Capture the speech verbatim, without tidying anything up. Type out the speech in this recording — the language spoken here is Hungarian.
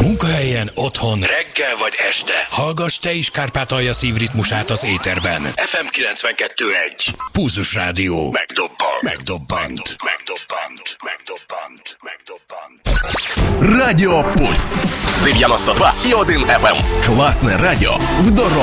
Munkahelyen, otthon, reggel vagy este. Hallgass te is Kárpátalja szívritmusát az éterben. ef em kilencvenkettő egy. Pulzus Rádió. Megdobbant. Megdobbant. Megdobbant. Megdobbant. Megdobbant. Радіо Пульс. дев'яносто два і один еф ем. Класне радіо в дорогу.